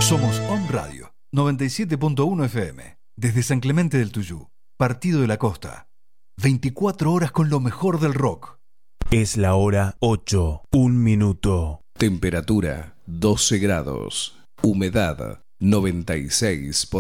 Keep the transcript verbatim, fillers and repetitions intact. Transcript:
Somos On Radio, noventa y siete punto uno F M, desde San Clemente del Tuyú, Partido de la Costa. veinticuatro horas con lo mejor del rock. Es la hora ocho, un minuto. Temperatura doce grados. Humedad noventa y seis por ciento.